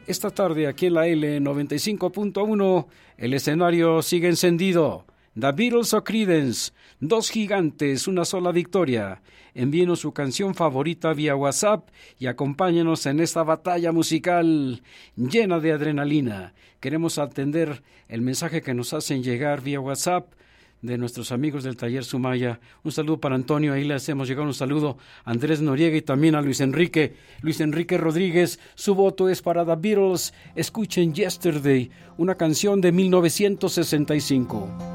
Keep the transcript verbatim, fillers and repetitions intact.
Esta tarde aquí en la L noventa y cinco punto uno el escenario sigue encendido. The Beatles o Creedence, dos gigantes, una sola victoria. Envíenos su canción favorita vía WhatsApp y acompáñenos en esta batalla musical llena de adrenalina. Queremos atender el mensaje que nos hacen llegar vía WhatsApp de nuestros amigos del Taller Sumaya. Un saludo para Antonio, ahí le hacemos llegar un saludo a Andrés Noriega y también a Luis Enrique. Luis Enrique Rodríguez, su voto es para The Beatles. Escuchen Yesterday, una canción de mil novecientos sesenta y cinco.